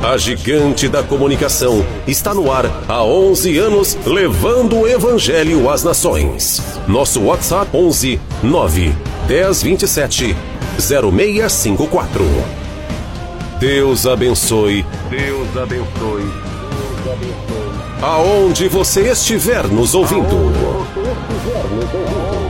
A gigante da comunicação está no ar há 11 anos, levando o Evangelho às nações. Nosso WhatsApp 11 9 10 27 0654. Deus abençoe. Deus abençoe. Deus abençoe. Aonde você estiver nos ouvindo.